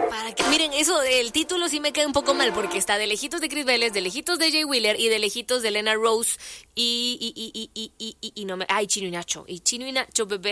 Para que, miren, eso del título sí me queda un poco mal porque está de lejitos de Chris Vélez, de lejitos de Jay Wheeler y de lejitos de Lena Rose y no me... Ay, Chino y Nacho. Y Chino y Nacho, bebé.